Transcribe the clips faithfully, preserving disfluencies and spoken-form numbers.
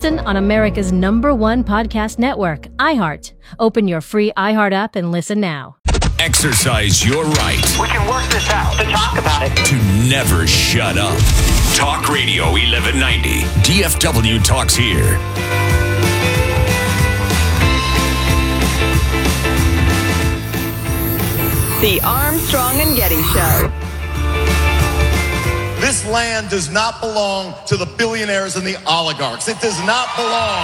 listen on America's number one podcast network, iHeart. Open your free iHeart app and listen now. Exercise your right. We can work this out to talk about it. To never shut up. Talk Radio eleven ninety. D F W Talks here. The Armstrong and Getty Show. This land does not belong to the billionaires and the oligarchs. It does not belong.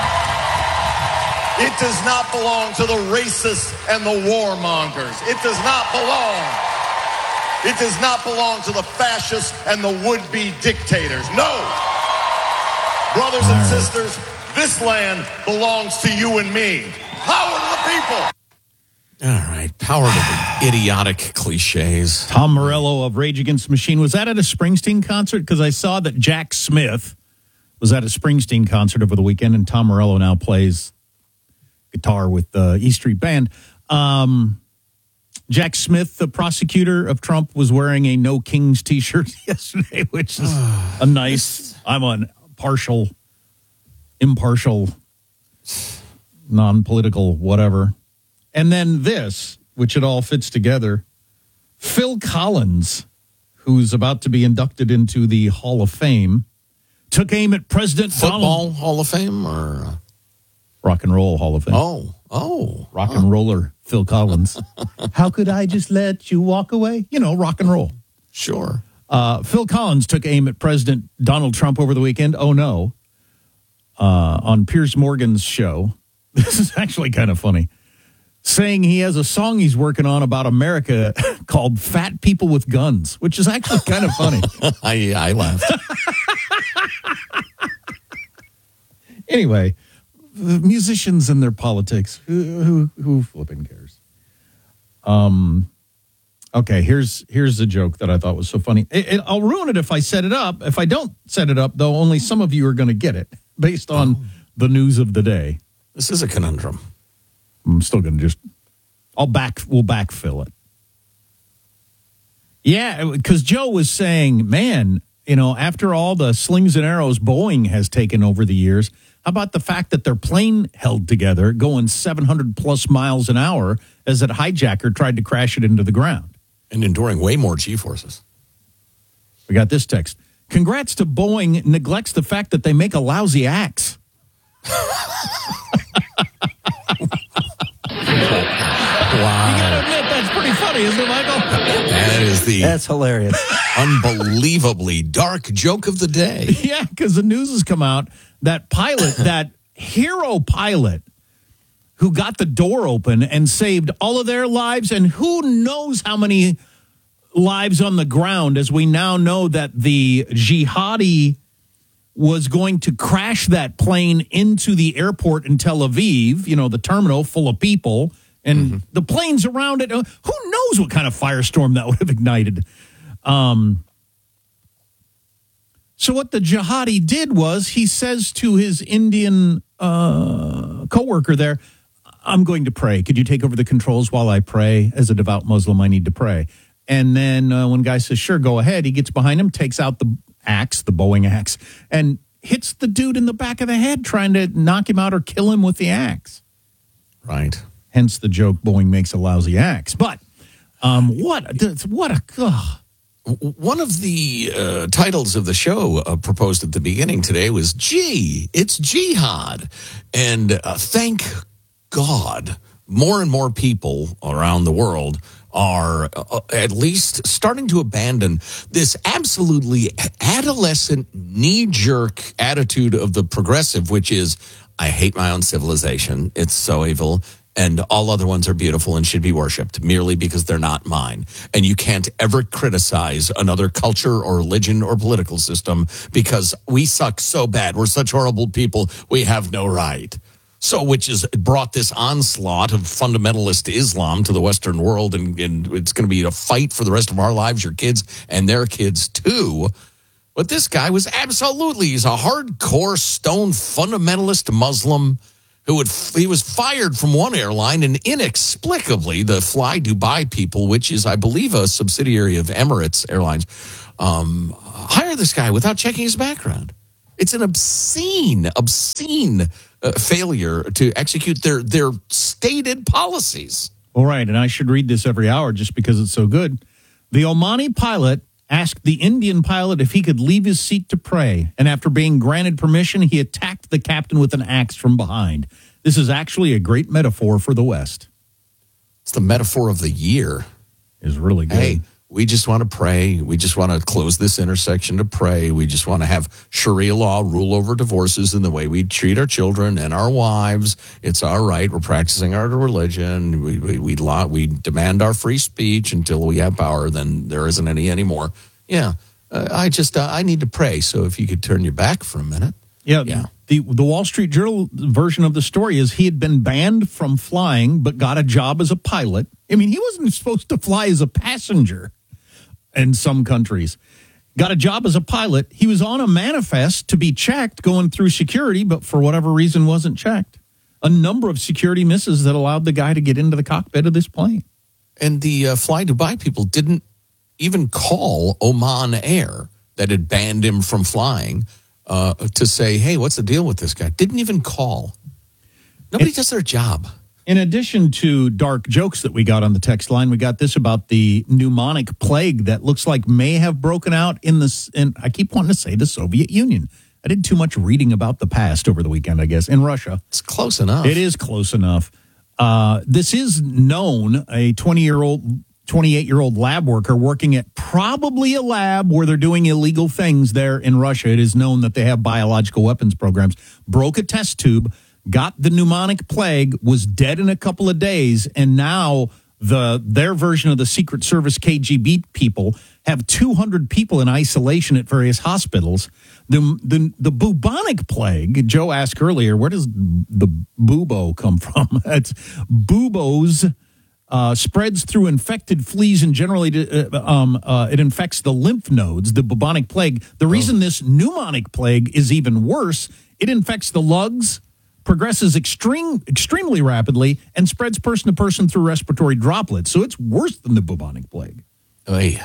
It does not belong to the racists and the warmongers. It does not belong. It does not belong to the fascists and the would-be dictators. No. Brothers and sisters, this land belongs to you and me. Power to the people. All right, power to the idiotic cliches. Tom Morello of Rage Against the Machine. Was that at a Springsteen concert? Because I saw that Jack Smith was at a Springsteen concert over the weekend, and Tom Morello now plays guitar with the E Street Band. Um, Jack Smith, the prosecutor of Trump, was wearing a No Kings t-shirt yesterday, which is a nice, I'm on partial, impartial, non-political, whatever. And then this, which it all fits together, Phil Collins, who's about to be inducted into the Hall of Fame, took aim at President Football Donald... Hall of Fame or... Rock and Roll Hall of Fame. Oh, oh. Rock and roller Phil Collins. How could I just let you walk away? You know, rock and roll. Sure. Uh, Phil Collins took aim at President Donald Trump over the weekend. Oh, no. Uh, on Piers Morgan's show. This is actually kind of funny. Saying he has a song he's working on about America called Fat People with Guns, which is actually kind of funny. I, I laughed. Anyway, the musicians and their politics, who, who, who flipping cares? Um, okay, here's here's a joke that I thought was so funny. It, it, I'll ruin it if I set it up. If I don't set it up, though, only some of you are going to get it based on oh. the news of the day. This is a conundrum. I'm still going to just, I'll back, we'll backfill it. Yeah, because Joe was saying, man, you know, after all the slings and arrows Boeing has taken over the years, how about the fact that their plane held together going seven hundred plus miles an hour as that hijacker tried to crash it into the ground? And enduring way more G-forces. We got this text. Congrats to Boeing neglects the fact that they make a lousy axe. Wow. You gotta admit, that's pretty funny, isn't it, Michael? That is the that's hilarious, unbelievably dark joke of the day. Yeah, because the news has come out that pilot, that hero pilot who got the door open and saved all of their lives, and who knows how many lives on the ground, as we now know that the jihadi was going to crash that plane into the airport in Tel Aviv, you know, the terminal full of people, and mm-hmm. the planes around it. Who knows what kind of firestorm that would have ignited? Um, so what the jihadi did was he says to his Indian uh, coworker there, I'm going to pray. Could you take over the controls while I pray? As a devout Muslim, I need to pray. And then uh, when guy says, sure, go ahead, he gets behind him, takes out the axe, the Boeing axe, and hits the dude in the back of the head trying to knock him out or kill him with the axe. Right. Hence the joke, Boeing makes a lousy axe. But um, what, what a... Ugh. One of the uh, titles of the show uh, proposed at the beginning today was, gee, it's jihad. And uh, thank God, more and more people around the world are uh, at least starting to abandon this absolutely adolescent, knee-jerk attitude of the progressive, which is, I hate my own civilization. It's so evil. And all other ones are beautiful and should be worshipped merely because they're not mine. And you can't ever criticize another culture or religion or political system because we suck so bad. We're such horrible people. We have no right. So, which has brought this onslaught of fundamentalist Islam to the Western world, and, and it's going to be a fight for the rest of our lives, your kids and their kids too. But this guy was absolutely, he's a hardcore stone fundamentalist Muslim who would, he was fired from one airline, and inexplicably the Fly Dubai people, which is, I believe, a subsidiary of Emirates Airlines, um, hired this guy without checking his background. It's an obscene, obscene uh, failure to execute their their stated policies. All right, and I should read this every hour just because it's so good. The Omani pilot asked the Indian pilot if he could leave his seat to pray, and after being granted permission, he attacked the captain with an axe from behind. This is actually a great metaphor for the West. It's the metaphor of the year. It's really good. Hey, we just want to pray. We just want to close this intersection to pray. We just want to have Sharia law rule over divorces in the way we treat our children and our wives. It's our right. We're practicing our religion. We we we, law, we demand our free speech until we have power. Then there isn't any anymore. Yeah, uh, I just uh, I need to pray. So if you could turn your back for a minute. Yeah, yeah. The the Wall Street Journal version of the story is he had been banned from flying, but got a job as a pilot. I mean, he wasn't supposed to fly as a passenger in some countries. Got a job as a pilot. He was on a manifest to be checked going through security, but for whatever reason wasn't checked. A number of security misses that allowed the guy to get into the cockpit of this plane. And the uh, Fly Dubai people didn't even call Oman Air that had banned him from flying uh, to say, hey, what's the deal with this guy? Didn't even call. Nobody it, does their job. In addition to dark jokes that we got on the text line, we got this about the pneumonic plague that looks like may have broken out in this, and I keep wanting to say the Soviet Union. I did too much reading about the past over the weekend, I guess, in Russia. It's close enough. It is close enough. Uh, this is known, a twenty-year-old, twenty-eight-year-old lab worker working at probably a lab where they're doing illegal things there in Russia. It is known that they have biological weapons programs. Broke a test tube, got the pneumonic plague, was dead in a couple of days, and now the their version of the Secret Service K G B people have two hundred people in isolation at various hospitals. The, the the bubonic plague, Joe asked earlier, where does the bubo come from? It's buboes, uh, spreads through infected fleas, and generally uh, um, uh, it infects the lymph nodes, the bubonic plague. The reason oh. this pneumonic plague is even worse, it infects the lungs, progresses extreme, extremely rapidly, and spreads person to person through respiratory droplets. So it's worse than the bubonic plague. Oy.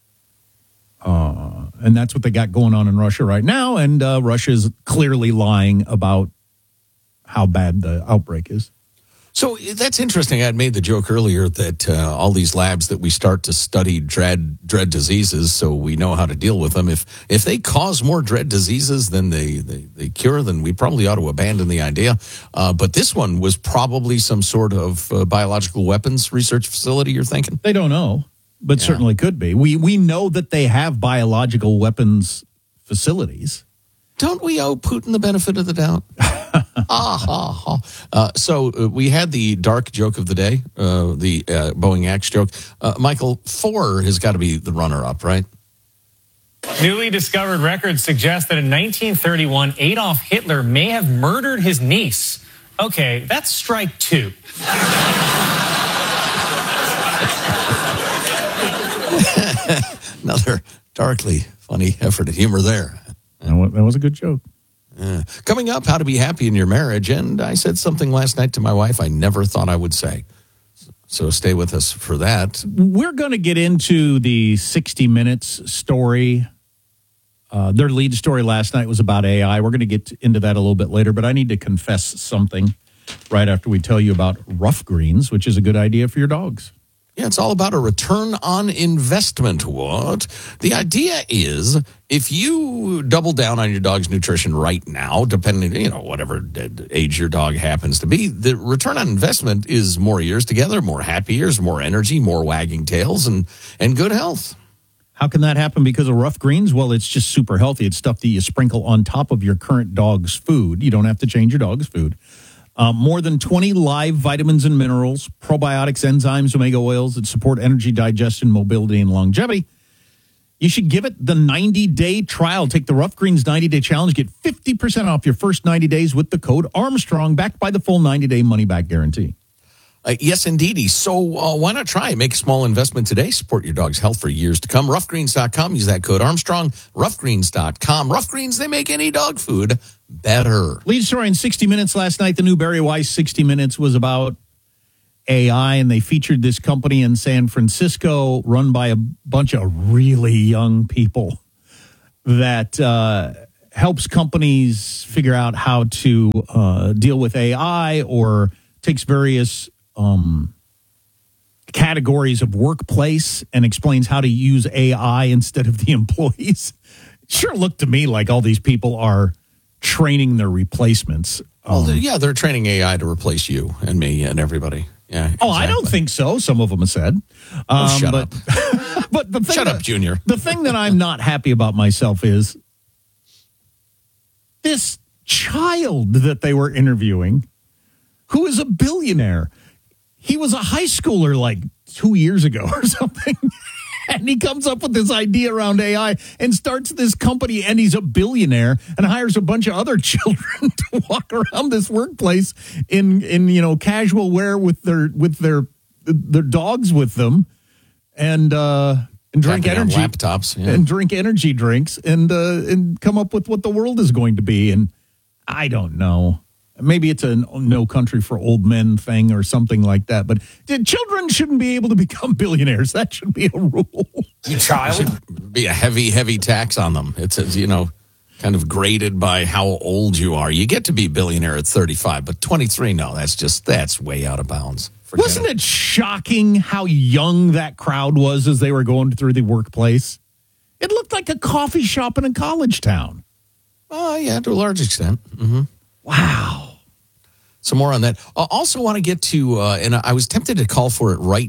Uh, and that's what they got going on in Russia right now. And uh, Russia is clearly lying about how bad the outbreak is. So that's interesting. I had made the joke earlier that uh, all these labs that we start to study dread dread diseases so we know how to deal with them. If if they cause more dread diseases than they, they, they cure, then we probably ought to abandon the idea. Uh, but this one was probably some sort of uh, biological weapons research facility, you're thinking? They don't know, but yeah. certainly could be. We, we know that they have biological weapons facilities. Don't we owe Putin the benefit of the doubt? ah, ha, ha. Uh, so uh, we had the dark joke of the day, uh, the uh, Boeing Axe joke. Uh, Michael, four has got to be the runner-up, right? Newly discovered records suggest that in nineteen thirty-one, Adolf Hitler may have murdered his niece. Okay, that's strike two. Another darkly funny effort at humor there. That was a good joke. Uh, coming up, how to be happy in your marriage. And I said something last night to my wife I never thought I would say. So stay with us for that. We're going to get into the sixty minutes story. Uh, their lead story last night was about A I. We're going to get into that a little bit later, but I need to confess something right after we tell you about Rough Greens, which is a good idea for your dogs. Yeah, it's all about a return on investment. What? The idea is if you double down on your dog's nutrition right now, depending, you know, whatever age your dog happens to be, the return on investment is more years together, more happy years, more energy, more wagging tails, and, and good health. How can that happen because of Rough Greens? Well, it's just super healthy. It's stuff that you sprinkle on top of your current dog's food. You don't have to change your dog's food. Uh, more than twenty live vitamins and minerals, probiotics, enzymes, omega oils that support energy, digestion, mobility, and longevity. You should give it the ninety-day trial. Take the Rough Greens ninety-day challenge. Get fifty percent off your first ninety days with the code Armstrong, backed by the full ninety-day money-back guarantee. Uh, yes, indeedy. So uh, why not try? Make a small investment today. Support your dog's health for years to come. rough greens dot com. Use that code Armstrong. rough greens dot com. Rough Greens, they make any dog food better. Lead story in sixty minutes last night. The new Barry Weiss sixty minutes was about A I, and they featured this company in San Francisco run by a bunch of really young people that uh, helps companies figure out how to uh, deal with A I, or takes various um, categories of workplace and explains how to use A I instead of the employees. Sure looked to me like all these people are training their replacements. Well, Um, yeah, they're training A I to replace you and me and everybody. Yeah. Oh, I don't exactly. think so. Some of them have said. Um, Oh, shut but, up. But the thing Shut that, up, Junior. The thing that I'm not happy about myself is this child that they were interviewing, who is a billionaire. He was a high schooler like two years ago or something. And he comes up with this idea around A I and starts this company, and he's a billionaire and hires a bunch of other children to walk around this workplace in, in you know, casual wear with their with their their dogs with them, and uh, and drink Tapping on energy laptops, yeah. and drink energy drinks and uh, and come up with what the world is going to be. And I don't know. Maybe it's a no country for old men thing or something like that. But children shouldn't be able to become billionaires. That should be a rule. You child. Should be a heavy, heavy tax on them. It's, a, you know, kind of graded by how old you are. You get to be billionaire at thirty-five, but twenty-three, no, that's just, that's way out of bounds. Forget Wasn't it shocking how young that crowd was as they were going through the workplace? It looked like a coffee shop in a college town. Oh, yeah, to a large extent. Mm-hmm. Wow. Some more on that. I also want to get to, uh, and I was tempted to call for it right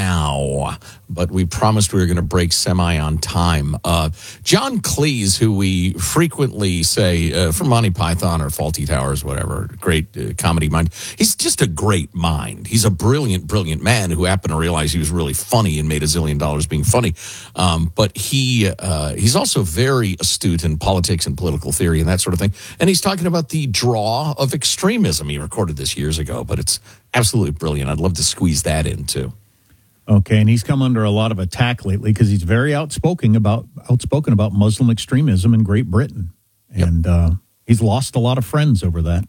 now, but we promised we were going to break semi on time. Uh, John Cleese, who we frequently say uh, from Monty Python or Fawlty Towers, whatever, great uh, comedy mind. He's just a great mind. He's a brilliant, brilliant man who happened to realize he was really funny and made a zillion dollars being funny. Um, but he uh, he's also very astute in politics and political theory and that sort of thing. And he's talking about the draw of extremism. He recorded this years ago, but it's absolutely brilliant. I'd love to squeeze that in too. Okay, and he's come under a lot of attack lately because he's very outspoken about outspoken about Muslim extremism in Great Britain, and yep. uh, he's lost a lot of friends over that.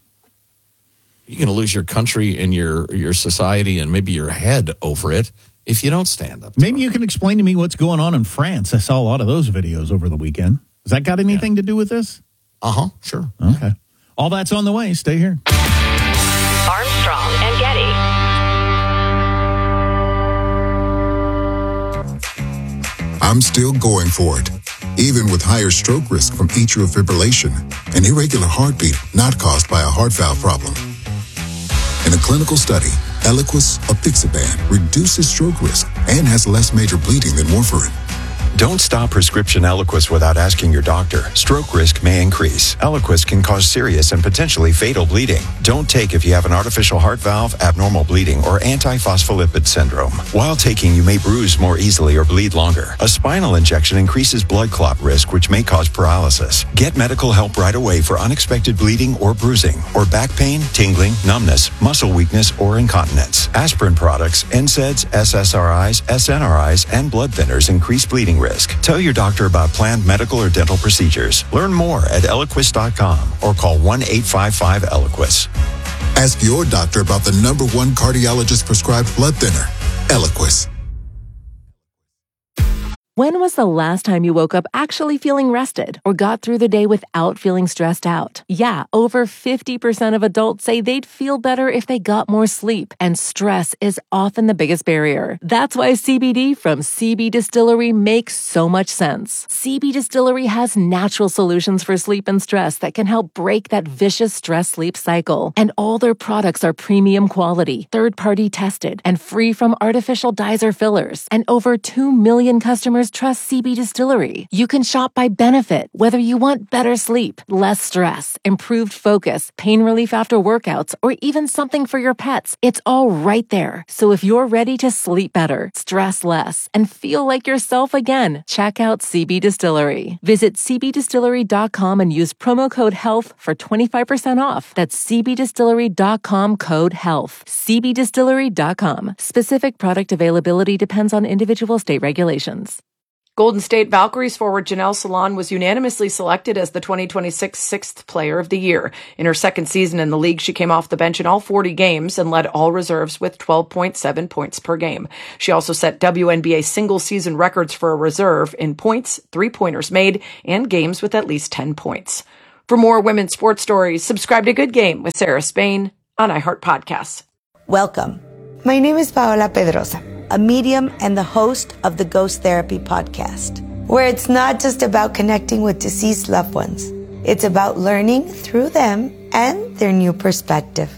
You're going to lose your country and your your society and maybe your head over it if you don't stand up. Maybe you can explain to me what's going on in France. I saw a lot of those videos over the weekend. Has that got anything yeah. to do with this? Uh huh. Sure. Okay. All that's on the way. Stay here. Armstrong and Getty. I'm still going for it, even with higher stroke risk from atrial fibrillation, an irregular heartbeat not caused by a heart valve problem. In a clinical study, Eliquis apixaban reduces stroke risk and has less major bleeding than warfarin. Don't stop prescription Eliquis without asking your doctor. Stroke risk may increase. Eliquis can cause serious and potentially fatal bleeding. Don't take if you have an artificial heart valve, abnormal bleeding, or antiphospholipid syndrome. While taking, you may bruise more easily or bleed longer. A spinal injection increases blood clot risk, which may cause paralysis. Get medical help right away for unexpected bleeding or bruising, or back pain, tingling, numbness, muscle weakness, or incontinence. Aspirin products, N SAIDs, S S R Is, S N R Is, and blood thinners increase bleeding risk. Risk. Tell your doctor about planned medical or dental procedures. Learn more at Eliquis dot com or call one eight five five Eliquis. Ask your doctor about the number one cardiologist prescribed blood thinner, Eliquis. When was the last time you woke up actually feeling rested or got through the day without feeling stressed out? Yeah, over fifty percent of adults say they'd feel better if they got more sleep, and stress is often the biggest barrier. That's why C B D from C B Distillery makes so much sense. C B Distillery has natural solutions for sleep and stress that can help break that vicious stress-sleep cycle. And all their products are premium quality, third-party tested, and free from artificial dyes or fillers. And over two million customers trust C B Distillery. You can shop by benefit, whether you want better sleep, less stress, improved focus, pain relief after workouts, or even something for your pets. It's all right there. So if you're ready to sleep better, stress less, and feel like yourself again, check out C B Distillery. Visit C B distillery dot com and use promo code HEALTH for twenty-five percent off. That's C B distillery dot com code HEALTH. C B distillery dot com. Specific product availability depends on individual state regulations. Golden State Valkyries forward Janelle Salon was unanimously selected as the twenty twenty-six Sixth Player of the Year. In her second season in the league, she came off the bench in all forty games and led all reserves with twelve point seven points per game. She also set W N B A single-season records for a reserve in points, three-pointers made, and games with at least ten points. For more women's sports stories, subscribe to Good Game with Sarah Spain on iHeart Podcasts. Welcome. My name is Paola Pedrosa, a medium and the host of the Ghost Therapy podcast, where it's not just about connecting with deceased loved ones. It's about learning through them and their new perspective.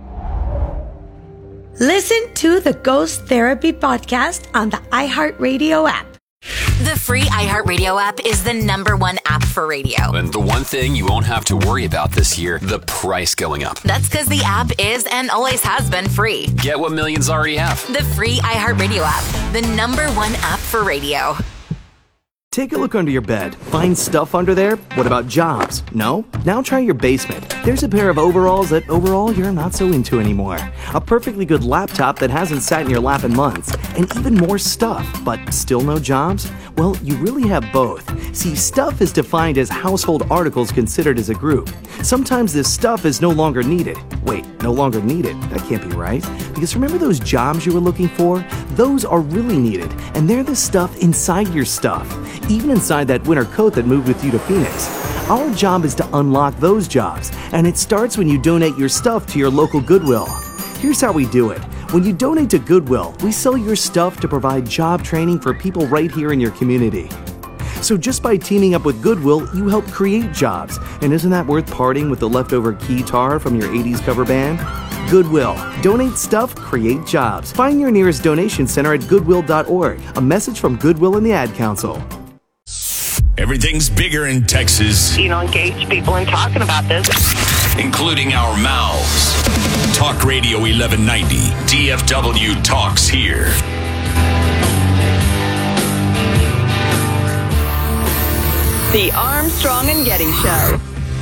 Listen to the Ghost Therapy podcast on the iHeartRadio app. The free iHeartRadio app is the number one app for radio. And the one thing you won't have to worry about this year, the price going up. That's because the app is and always has been free. Get what millions already have. The free iHeartRadio app, the number one app for radio. Take a look under your bed. Find stuff under there? What about jobs? No? Now try your basement. There's a pair of overalls that overall you're not so into anymore. A perfectly good laptop that hasn't sat in your lap in months. And even more stuff, but still no jobs? Well, you really have both. See, stuff is defined as household articles considered as a group. Sometimes this stuff is no longer needed. Wait, no longer needed? That can't be right. Because remember those jobs you were looking for? Those are really needed, and they're the stuff inside your stuff. Even inside that winter coat that moved with you to Phoenix. Our job is to unlock those jobs, and it starts when you donate your stuff to your local Goodwill. Here's how we do it. When you donate to Goodwill, we sell your stuff to provide job training for people right here in your community. So just by teaming up with Goodwill, you help create jobs. And isn't that worth parting with the leftover keytar from your eighties cover band? Goodwill. Donate stuff, create jobs. Find your nearest donation center at goodwill dot org. A message from Goodwill and the Ad Council. Everything's bigger in Texas. You know, engage people in talking about this, including our mouths. Talk Radio eleven ninety. D F W talks here. The Armstrong and Getty Show.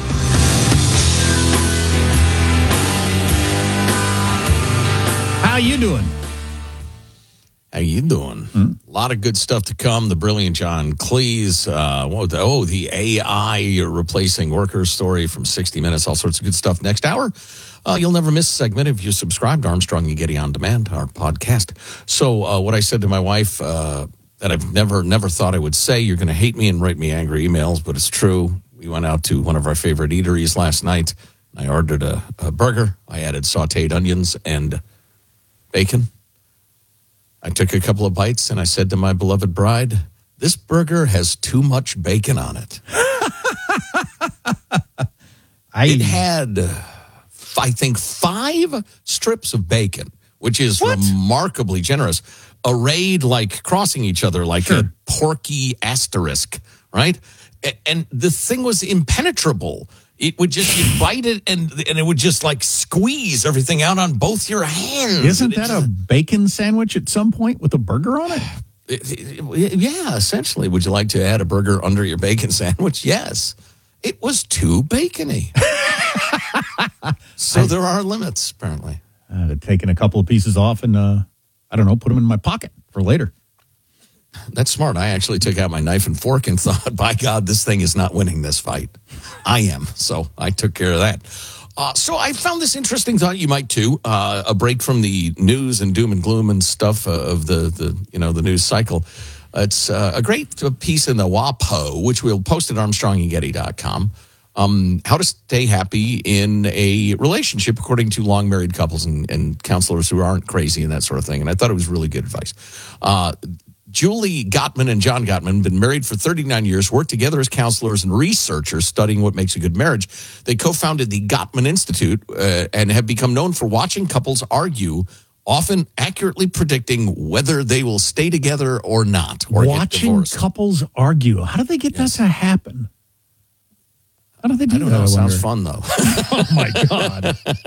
How you doing? How you doing? Mm-hmm. A lot of good stuff to come. The brilliant John Cleese. Uh, what was the, oh, the A I replacing workers story from sixty minutes. All sorts of good stuff. Next hour, uh, you'll never miss a segment if you subscribe to Armstrong and Getty On Demand, our podcast. So uh, what I said to my wife uh, that I've never, never thought I would say, you're going to hate me and write me angry emails, but it's true. We went out to one of our favorite eateries last night. I ordered a, a burger. I added sauteed onions and bacon. I took a couple of bites and I said to my beloved bride, this burger has too much bacon on it. I, it had, I think, five strips of bacon, which is what? remarkably generous, arrayed like crossing each other like sure. a porky asterisk, right? And the thing was impenetrable. It would just, you bite it and and it would just like squeeze everything out on both your hands. Isn't that just a bacon sandwich at some point with a burger on it? it, it? Yeah, essentially. Would you like to add a burger under your bacon sandwich? Yes. It was too bacony. So I, there are limits, apparently. I'd have taken a couple of pieces off and, uh, I don't know, put them in my pocket for later. That's smart. I actually took out my knife and fork and thought, by God, this thing is not winning this fight. I am. So I took care of that. Uh, so I found this interesting. Thought you might too. Uh, a break from the news and doom and gloom and stuff uh, of the, the, you know, the news cycle. It's uh, a great piece in the WAPO, which we'll post at armstrong and getty dot com. Um, how to stay happy in a relationship according to long married couples and, and counselors who aren't crazy and that sort of thing. And I thought it was really good advice. Uh, Julie Gottman and John Gottman have been married for thirty-nine years, worked together as counselors and researchers studying what makes a good marriage. They co-founded the Gottman Institute uh, and have become known for watching couples argue, often accurately predicting whether they will stay together or not. Or watching couples argue. How do they get yes. that to happen? How do they do I don't that? know. It sounds fun, though. Oh, my God.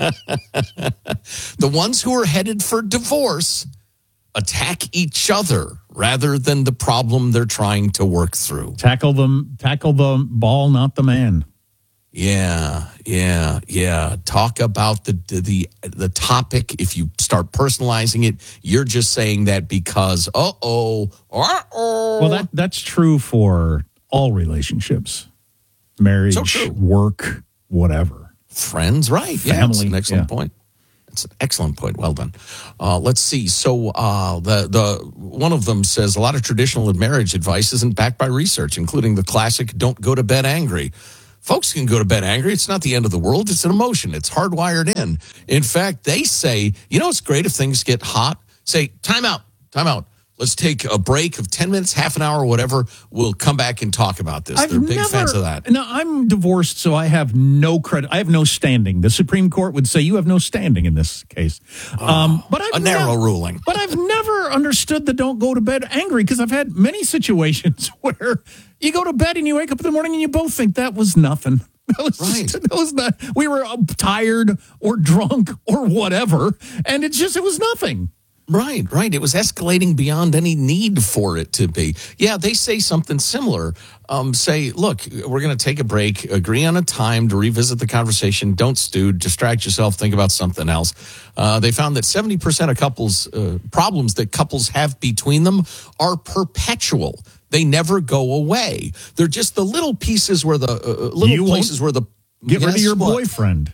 The ones who are headed for divorce attack each other rather than the problem they're trying to work through. Tackle them, tackle the ball, not the man. Yeah, yeah, yeah. Talk about the the the topic. If you start personalizing it, you're just saying that because uh-oh, uh-oh. Well, that that's true for all relationships. Marriage, so work, whatever. Friends, right. Family. Yeah, that's an excellent yeah. point. It's an excellent point. Well done. Uh, let's see. So uh, the the one of them says a lot of traditional marriage advice isn't backed by research, including the classic "don't go to bed angry." Folks can go to bed angry. It's not the end of the world. It's an emotion. It's hardwired in. In fact, they say, you know, it's great if things get hot. Say, time out, time out. Let's take a break of ten minutes, half an hour, whatever. We'll come back and talk about this. I've They're big never, fans of that. No, I'm divorced, so I have no credit. I have no standing. The Supreme Court would say you have no standing in this case. Oh, um, but I've a narrow never, ruling. But I've never understood the don't go to bed angry, because I've had many situations where you go to bed and you wake up in the morning and you both think that was nothing. That was, right. Just, that was not, we were tired or drunk or whatever, and it just, it was nothing. Right, right. It was escalating beyond any need for it to be. Yeah, they say something similar. Um, say, look, we're going to take a break, agree on a time to revisit the conversation. Don't stew, distract yourself, think about something else. Uh, they found that seventy percent of couples, uh, problems that couples have between them are perpetual. They never go away. They're just the little pieces where the, uh, little You places where the... Get rid of your what? boyfriend.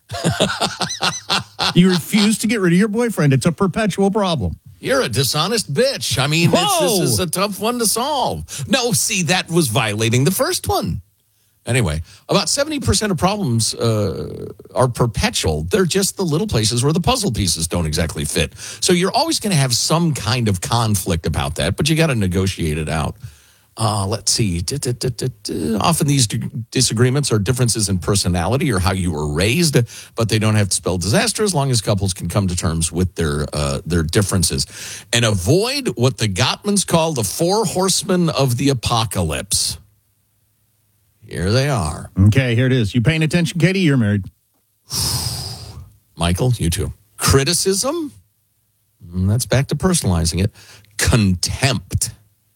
You refuse to get rid of your boyfriend. It's a perpetual problem. You're a dishonest bitch. I mean, it's, this is a tough one to solve. No, see, that was violating the first one. Anyway, about seventy percent of problems uh, are perpetual. They're just the little places where the puzzle pieces don't exactly fit. So you're always going to have some kind of conflict about that, but you got to negotiate it out. Uh, let's see. Often these disagreements are differences in personality or how you were raised, but they don't have to spell disaster as long as couples can come to terms with their uh, their differences and avoid what the Gottmans call the four horsemen of the apocalypse. Here they are. Okay, here it is. You paying attention, Katie? You're married. Michael, you too. Criticism. That's back to personalizing it. Contempt.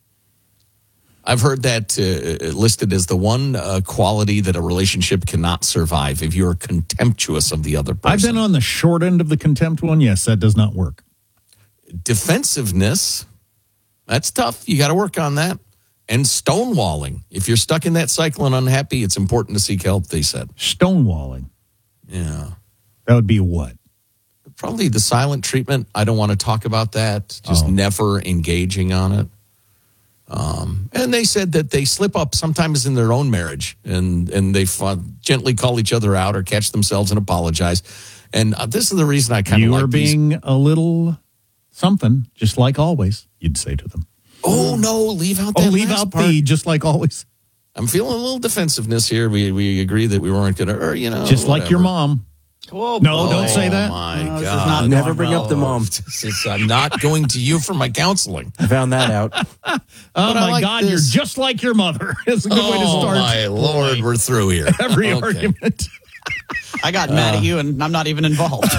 I've heard that uh, listed as the one uh, quality that a relationship cannot survive if you're contemptuous of the other person. I've been on the short end of the contempt one. Yes, that does not work. Defensiveness, that's tough. You got to work on that. And stonewalling. If you're stuck in that cycle and unhappy, it's important to seek help, they said. Stonewalling? Yeah. That would be what? Probably the silent treatment. I don't want to talk about that. Just oh. never engaging on it. Um, and they said that they slip up sometimes in their own marriage and, and they f- gently call each other out or catch themselves and apologize. And uh, this is the reason I kind of like You are being these. a little something, just like always, you'd say to them. Oh, no, leave out that Oh, leave last out part. the just like always. I'm feeling a little defensiveness here. We we agree that we weren't going to, or, you know. Just whatever. like your mom. Oh, no, oh, don't say that. My no, God. Never bring up the mom. Is, I'm not going to you for my counseling. I found that out. Oh, but my like God, this. you're just like your mother. It's a good oh, way to start. Oh, my Lord, we're through here. Every okay. argument. I got mad Uh, at you, and I'm not even involved.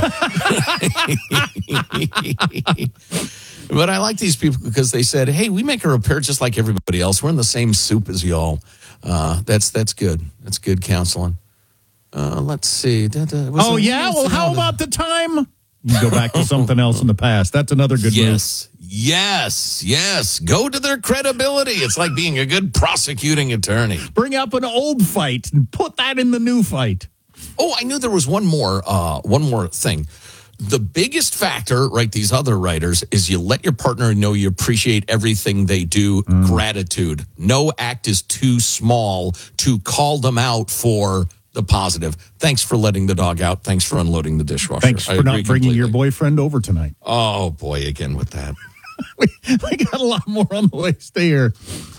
But I like these people because they said, hey, we make a repair just like everybody else. We're in the same soup as y'all. Uh, that's that's good. That's good counseling. Uh, let's see. Oh, yeah? Well, how about the time? You go back to something else in the past. That's another good yes. move. Yes, yes. Go to their credibility. It's like being a good prosecuting attorney. Bring up an old fight and put that in the new fight. Oh, I knew there was one more, uh, one more thing. The biggest factor, right, these other writers, is you let your partner know you appreciate everything they do. Mm. Gratitude. No act is too small to call them out for the positive. Thanks for letting the dog out. Thanks for unloading the dishwasher. Thanks for not bringing completely. your boyfriend over tonight. Oh, boy, again with that. we, we got a lot more on the way. Stay here.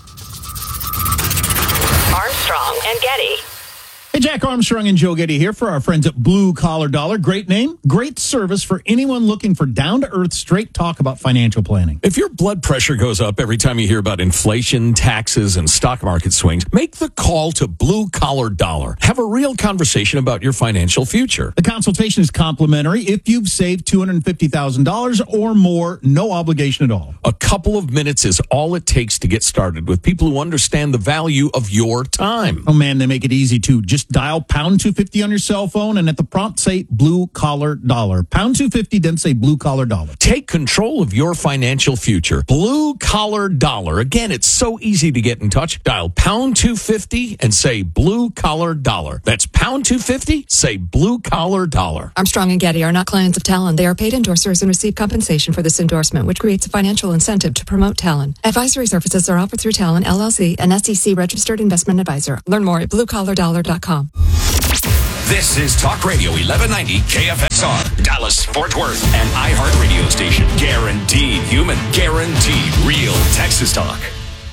Armstrong and Getty. Hey, Jack Armstrong and Joe Getty here for our friends at Blue Collar Dollar. Great name, great service for anyone looking for down-to-earth, straight talk about financial planning. If your blood pressure goes up every time you hear about inflation, taxes, and stock market swings, make the call to Blue Collar Dollar. Have a real conversation about your financial future. The consultation is complimentary. If you've saved two hundred fifty thousand dollars or more, no obligation at all. A couple of minutes is all it takes to get started with people who understand the value of your time. Oh, man, they make it easy, too. Just dial pound two fifty on your cell phone, and at the prompt say blue collar dollar. Pound two fifty, then say blue collar dollar. Take control of your financial future. Blue Collar Dollar. Again, it's so easy to get in touch. Dial pound two fifty and say blue collar dollar. That's pound two fifty, say blue collar dollar. Armstrong and Getty are not clients of Talon. They are paid endorsers and receive compensation for this endorsement, which creates a financial incentive to promote Talon. Advisory services are offered through Talon, L L C, an S E C registered investment advisor. Learn more at blue collar dollar dot com. This is Talk Radio eleven ninety K F S R, Dallas, Fort Worth, an iHeart radio station. Guaranteed human, guaranteed real Texas talk.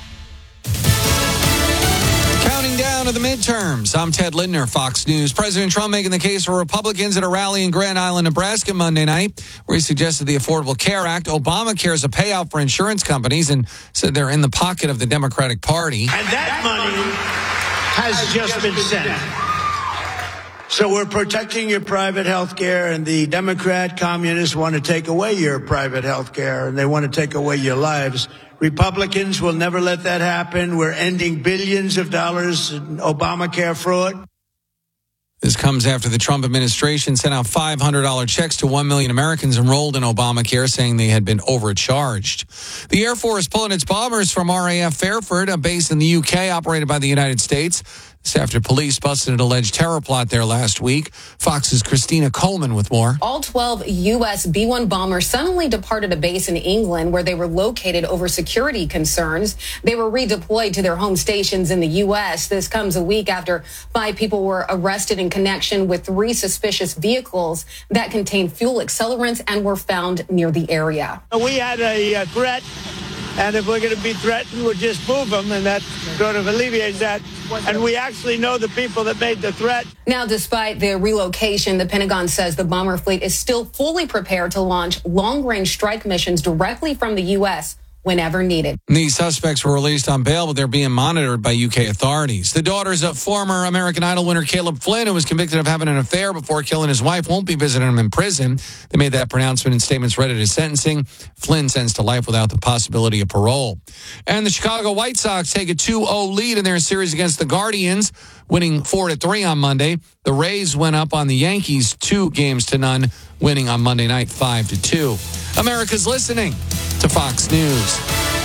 Counting down to the midterms. I'm Ted Lindner, Fox News. President Trump making the case for Republicans at a rally in Grand Island, Nebraska Monday night, where he suggested the Affordable Care Act. Obamacare is a payout for insurance companies and said they're in the pocket of the Democratic Party. And that money has just been sent. So we're protecting your private health care, and the Democrat communists want to take away your private health care, and they want to take away your lives. Republicans will never let that happen. We're ending billions of dollars in Obamacare fraud. This comes after the Trump administration sent out five hundred dollars checks to one million Americans enrolled in Obamacare, saying they had been overcharged. The Air Force pulling its bombers from R A F Fairford, a base in the U K operated by the United States. This after police busted an alleged terror plot there last week. Fox's Christina Coleman with more. All twelve U S B one bombers suddenly departed a base in England where they were located over security concerns. They were redeployed to their home stations in the U S. This comes a week after five people were arrested in connection with three suspicious vehicles that contained fuel accelerants and were found near the area. We had a uh, threat, and if we're going to be threatened, we'll just move them, and that sort of alleviates that. And we actually know the people that made the threat. Now, despite the relocation, the Pentagon says the bomber fleet is still fully prepared to launch long-range strike missions directly from the U S whenever needed. These suspects were released on bail, but they're being monitored by U K authorities. The daughters of former American Idol winner Caleb Flynn, who was convicted of having an affair before killing his wife, won't be visiting him in prison. They made that pronouncement in statements read at his sentencing. Flynn sentenced to life without the possibility of parole. And the Chicago White Sox take a two oh lead in their series against the Guardians, winning four to three on Monday. The Rays went up on the Yankees two games to none, winning on Monday night five to two. America's listening to Fox News.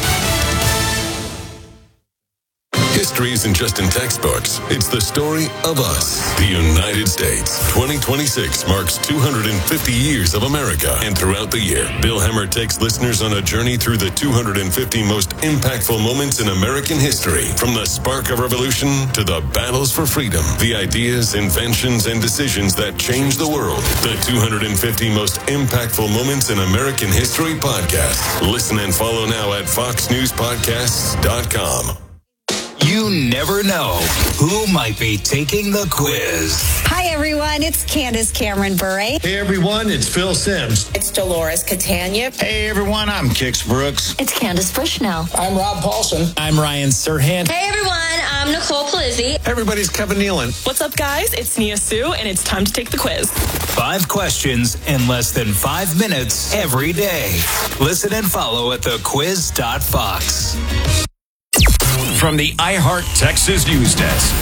History isn't just in textbooks. It's the story of us, the United States. twenty twenty-six marks two hundred fifty years of America. And throughout the year, Bill Hemmer takes listeners on a journey through the two hundred fifty most impactful moments in American history. From the spark of revolution to the battles for freedom, the ideas, inventions, and decisions that changed the world. The two hundred fifty most impactful moments in American history podcast. Listen and follow now at fox news podcasts dot com. You never know who might be taking the quiz. Hi, everyone. It's Candace Cameron Bure. Hey, everyone. It's Phil Sims. It's Dolores Catania. Hey, everyone. I'm Kix Brooks. It's Candace Bushnell. I'm Rob Paulson. I'm Ryan Serhant. Hey, everyone. I'm Nicole Palizzi. Everybody's Kevin Nealon. What's up, guys? It's Nia Sue, and it's time to take the quiz. Five questions in less than five minutes every day. Listen and follow at the quiz dot fox. From the iHeart Texas News Desk.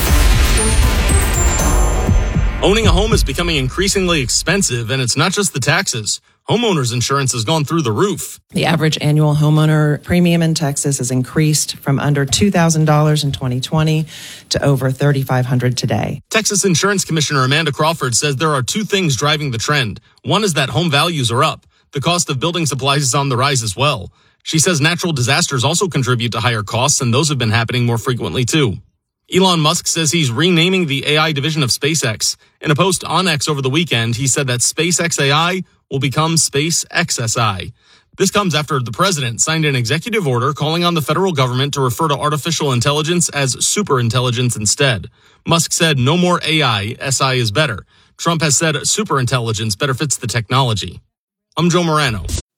Owning a home is becoming increasingly expensive, and it's not just the taxes. Homeowners insurance has gone through the roof. The average annual homeowner premium in Texas has increased from under two thousand dollars in twenty twenty to over three thousand five hundred dollars today. Texas Insurance Commissioner Amanda Crawford says there are two things driving the trend. One is that home values are up. The cost of building supplies is on the rise as well. She says natural disasters also contribute to higher costs, and those have been happening more frequently too. Elon Musk says he's renaming the A I division of SpaceX. In a post on X over the weekend, he said that SpaceX A I will become SpaceX S I. This comes after the president signed an executive order calling on the federal government to refer to artificial intelligence as superintelligence instead. Musk said no more A I, S I is better. Trump has said superintelligence better fits the technology. I'm Joe Morano.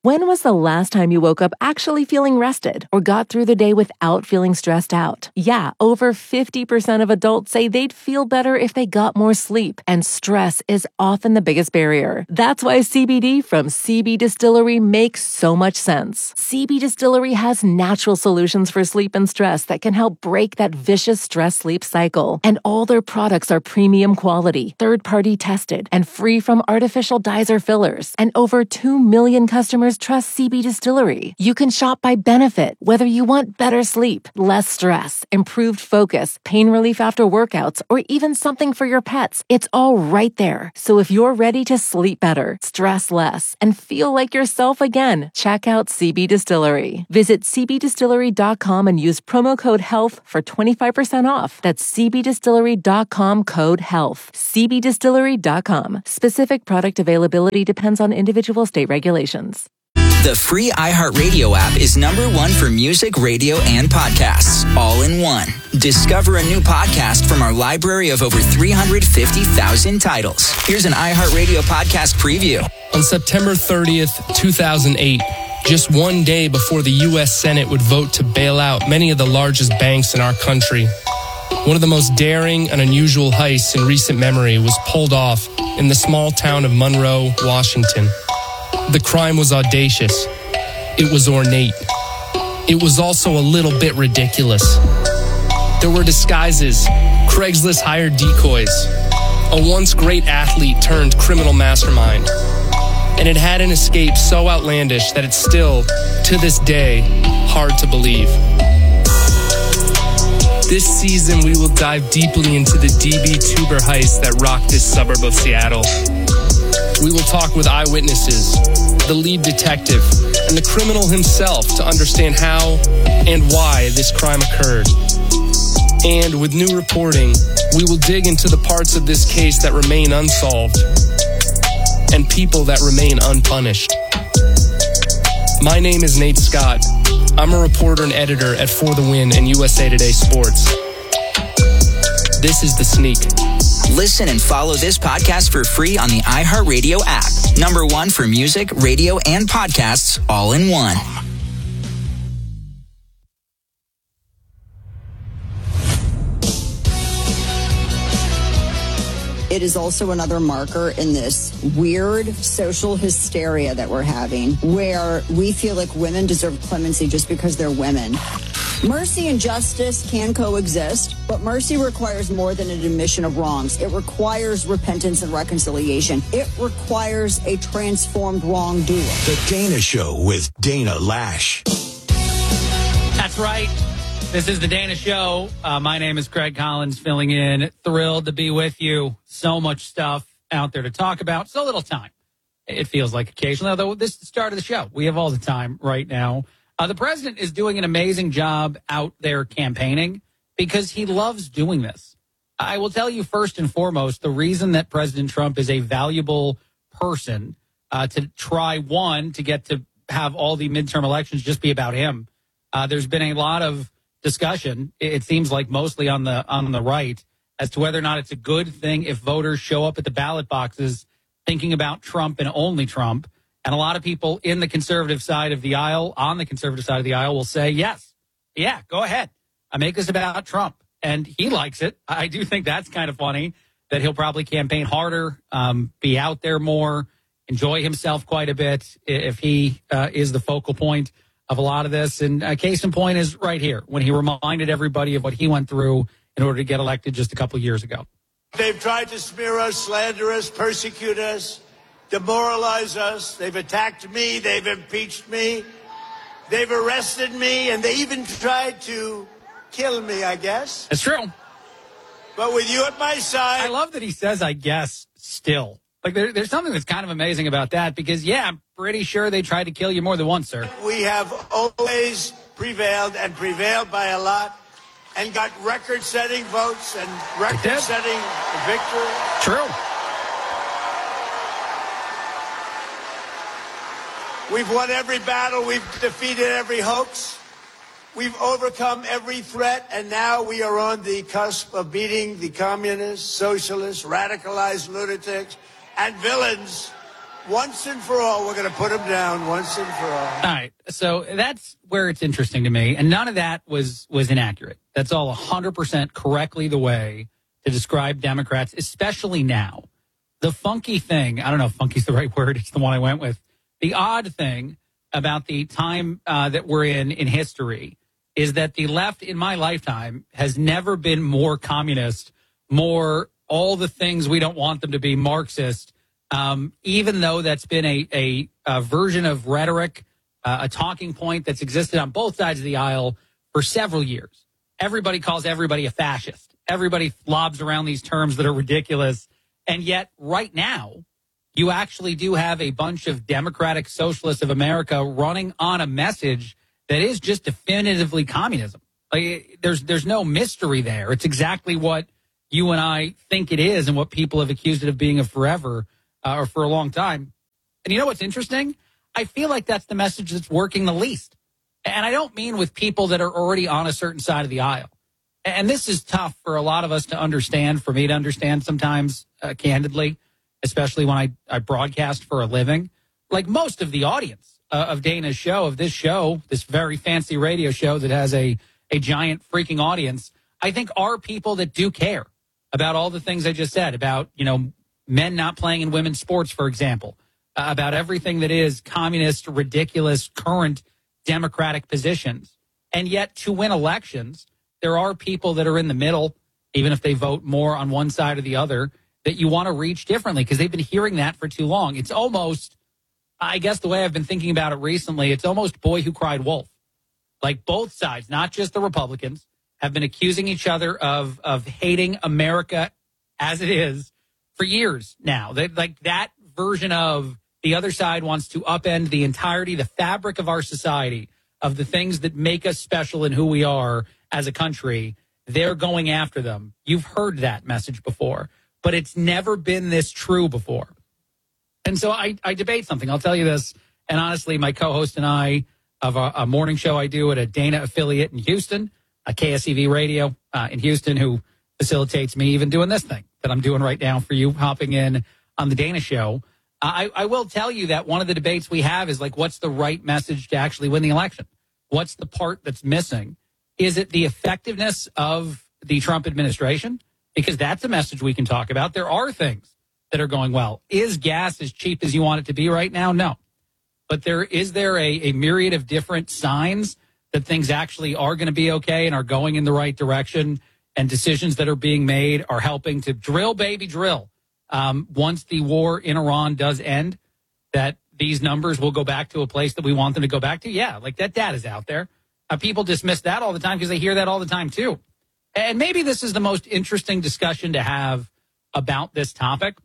When was the last time you woke up actually feeling rested or got through the day without feeling stressed out? Yeah, over fifty percent of adults say they'd feel better if they got more sleep, and stress is often the biggest barrier. That's why C B D from C B Distillery makes so much sense. C B Distillery has natural solutions for sleep and stress that can help break that vicious stress-sleep cycle. And all their products are premium quality, third-party tested, and free from artificial dyes or fillers. And over two million customers trust C B Distillery. You can shop by benefit, whether you want better sleep, less stress, improved focus, pain relief after workouts, or even something for your pets. It's all right there. So if you're ready to sleep better, stress less, and feel like yourself again, check out C B Distillery. Visit c b distillery dot com and use promo code HEALTH for twenty-five percent off. That's c b distillery dot com code HEALTH. c b distillery dot com. Specific product availability depends on individual state regulations. The free iHeartRadio app is number one for music, radio, and podcasts, all in one. Discover a new podcast from our library of over three hundred fifty thousand titles. Here's an iHeartRadio podcast preview. On September thirtieth, two thousand eight, just one day before the U S Senate would vote to bail out many of the largest banks in our country, one of the most daring and unusual heists in recent memory was pulled off in the small town of Monroe, Washington. The crime was audacious. It was ornate. It was also a little bit ridiculous. There were disguises, Craigslist hired decoys, a once great athlete turned criminal mastermind. And it had an escape so outlandish that it's still, to this day, hard to believe. This season, we will dive deeply into the D B Tuber heist that rocked this suburb of Seattle. We will talk with eyewitnesses, the lead detective, and the criminal himself to understand how and why this crime occurred. And with new reporting, we will dig into the parts of this case that remain unsolved and people that remain unpunished. My name is Nate Scott. I'm a reporter and editor at For the Win and U S A Today Sports. This is The Sneak. Listen and follow this podcast for free on the iHeartRadio app. Number one for music, radio, and podcasts, all in one. It is also another marker in this weird social hysteria that we're having, where we feel like women deserve clemency just because they're women. Mercy and justice can coexist, but mercy requires more than an admission of wrongs. It requires repentance and reconciliation. It requires a transformed wrongdoer. The Dana Show with Dana Lash. That's right. This is the Dana Show. Uh, my name is Craig Collins, filling in. Thrilled to be with you. So much stuff out there to talk about. So little time. It feels like occasionally, although this is the start of the show. We have all the time right now. Uh, the president is doing an amazing job out there campaigning because he loves doing this. I will tell you first and foremost, the reason that President Trump is a valuable person uh, to try, one, to get to have all the midterm elections just be about him. Uh, there's been a lot of discussion, it seems like mostly on the on the right, as to whether or not it's a good thing if voters show up at the ballot boxes thinking about Trump and only Trump. And a lot of people in the conservative side of the aisle, on the conservative side of the aisle, will say, yes, yeah, go ahead. I make this about Trump. And he likes it. I do think that's kind of funny that he'll probably campaign harder, um, be out there more, enjoy himself quite a bit if he uh, is the focal point of a lot of this. And uh, case in point is right here, when he reminded everybody of what he went through in order to get elected just a couple of years ago. They've tried to smear us, slander us, persecute us, demoralize us. They've attacked me. They've impeached me. They've arrested me. And they even tried to kill me, I guess. It's true. But with you at my side. I love that he says, I guess, still. Like, there, there's something that's kind of amazing about that because, yeah, I'm pretty sure they tried to kill you more than once, sir. We have always prevailed and prevailed by a lot and got record-setting votes and record-setting victory. True. We've won every battle. We've defeated every hoax. We've overcome every threat, and now we are on the cusp of beating the communists, socialists, radicalized lunatics, and villains Once and for all, we're going to put them down once and for all. All right. So that's where it's interesting to me. And none of that was, was inaccurate. That's all one hundred percent correctly the way to describe Democrats, especially now. The funky thing, I don't know if funky's the right word. It's the one I went with. The odd thing about the time uh, that we're in in history is that the left in my lifetime has never been more communist, more all the things we don't want them to be, Marxist, um, even though that's been a, a, a version of rhetoric, uh, a talking point that's existed on both sides of the aisle for several years. Everybody calls everybody a fascist. Everybody lobs around these terms that are ridiculous. And yet right now, you actually do have a bunch of Democratic Socialists of America running on a message that is just definitively communism. Like, there's there's no mystery there. It's exactly what you and I think it is and what people have accused it of being of forever uh, or for a long time. And you know what's interesting? I feel like that's the message that's working the least. And I don't mean with people that are already on a certain side of the aisle. And this is tough for a lot of us to understand, for me to understand sometimes, uh, candidly, especially when I, I broadcast for a living. Like most of the audience uh, of Dana's show, of this show, this very fancy radio show that has a, a giant freaking audience, I think are people that do care about all the things I just said, about, you know, men not playing in women's sports, for example, uh, about everything that is communist, ridiculous, current Democratic positions. And yet to win elections, there are people that are in the middle, even if they vote more on one side or the other, that you want to reach differently because they've been hearing that for too long. It's almost, I guess the way I've been thinking about it recently, it's almost boy who cried wolf. Like both sides, not just the Republicans, have been accusing each other of of hating America as it is for years now. They, like that version of the other side wants to upend the entirety, the fabric of our society, of the things that make us special and who we are as a country. They're going after them. You've heard that message before, but it's never been this true before. And so I, I debate something. I'll tell you this. And honestly, my co-host and I of a, a morning show I do at a Dana affiliate in Houston, a K S E V radio uh, in Houston, who facilitates me even doing this thing that I'm doing right now for you, hopping in on the Dana show. I, I will tell you that one of the debates we have is like, what's the right message to actually win the election? What's the part that's missing? Is it the effectiveness of the Trump administration? Because that's a message we can talk about. There are things that are going well. Is gas as cheap as you want it to be right now? No. But there is there a, a myriad of different signs that things actually are going to be okay and are going in the right direction, and decisions that are being made are helping to drill, baby, drill. Um, once the war in Iran does end, that these numbers will go back to a place that we want them to go back to. Yeah, like that data's out there. Uh, people dismiss that all the time because they hear that all the time too. And maybe this is the most interesting discussion to have about this topic.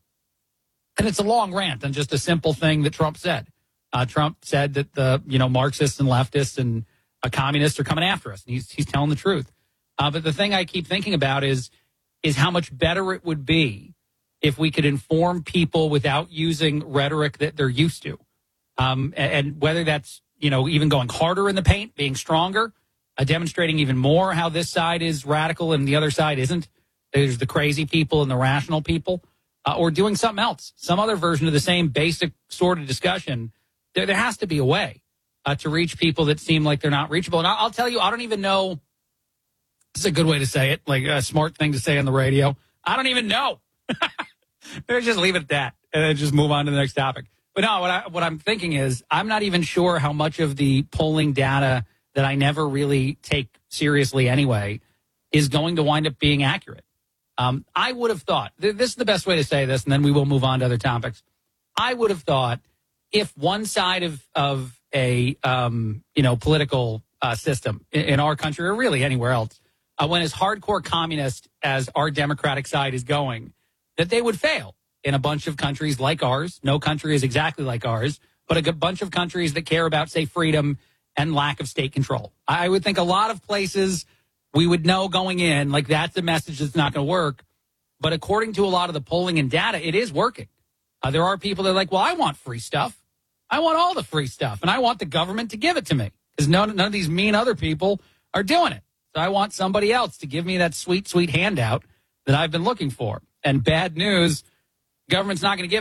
And it's a long rant on just a simple thing that Trump said. Uh, Trump said that the, you know, Marxists and leftists and uh, communists are coming after us. And he's, he's telling the truth. Uh, but the thing I keep thinking about is, is how much better it would be if we could inform people without using rhetoric that they're used to. Um, and, and whether that's, you know, even going harder in the paint, being stronger, uh, demonstrating even more how this side is radical and the other side isn't. There's the crazy people and the rational people, uh, or doing something else, some other version of the same basic sort of discussion. There, there has to be a way uh, to reach people that seem like they're not reachable. And I'll, I'll tell you, I don't even know. This is a good way to say it, like a smart thing to say on the radio. I don't even know. Let's just leave it at that and then just move on to the next topic. But no, what, I, what I'm thinking is I'm not even sure how much of the polling data that I never really take seriously anyway is going to wind up being accurate. Um, I would have thought, th- this is the best way to say this, and then we will move on to other topics. I would have thought if one side of, of a um, you know political uh, system in, in our country or really anywhere else uh, went as hardcore communist as our Democratic side is going, that they would fail in a bunch of countries like ours. No country is exactly like ours, but a good bunch of countries that care about, say, freedom and lack of state control. I would think a lot of places we would know going in, like that's a message that's not going to work. But according to a lot of the polling and data, it is working. Uh, there are people that are like, well, I want free stuff. I want all the free stuff, and I want the government to give it to me because none, none of these mean other people are doing it. So I want somebody else to give me that sweet, sweet handout that I've been looking for. And bad news, government's not going to give it to you.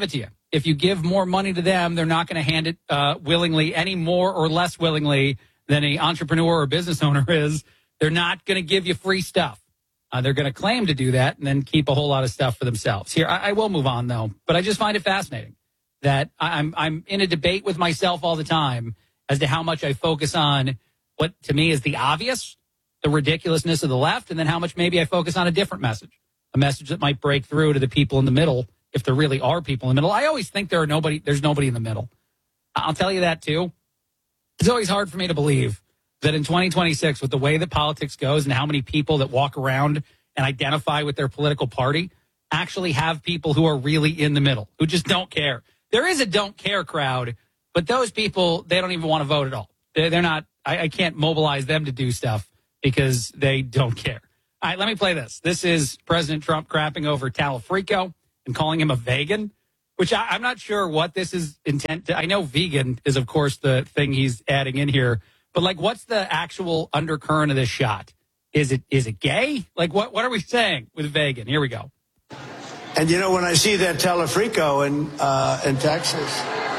if you give more money to them, they're not going to hand it uh, willingly, any more or less willingly than an entrepreneur or business owner is. They're not going to give you free stuff. Uh, they're going to claim to do that and then keep a whole lot of stuff for themselves. Here, I, I will move on, though, but I just find it fascinating that I'm I'm in a debate with myself all the time as to how much I focus on what to me is the obvious, the ridiculousness of the left, and then how much maybe I focus on a different message, a message that might break through to the people in the middle, if there really are people in the middle. I always think there are nobody, there's nobody in the middle. I'll tell you that, too. It's always hard for me to believe that in twenty twenty-six, with the way that politics goes and how many people that walk around and identify with their political party actually have people who are really in the middle, who just don't care. There is a don't care crowd, but those people, they don't even want to vote at all. They're, they're not, I, I can't mobilize them to do stuff because they don't care. All right, let me play this. This is President Trump crapping over Talafrico and calling him a vegan, which I, I'm not sure what this is intent to. I know vegan is, of course, the thing he's adding in here. But, like, what's the actual undercurrent of this shot? Is it is it gay? Like, what, what are we saying with vegan? Here we go. And, you know, when I see that Talafrico in, uh, in Texas.